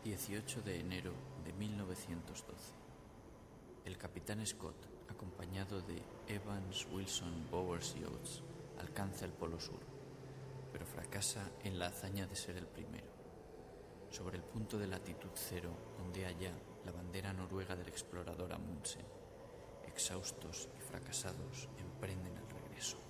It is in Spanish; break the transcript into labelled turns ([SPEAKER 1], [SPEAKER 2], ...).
[SPEAKER 1] 18 de enero de 1912. El capitán Scott, acompañado de Evans, Wilson, Bowers y Oates, alcanza el Polo Sur, pero fracasa en la hazaña de ser el primero. Sobre el punto de latitud cero ondea ya la bandera noruega del explorador Amundsen. Exhaustos y fracasados, emprenden el regreso.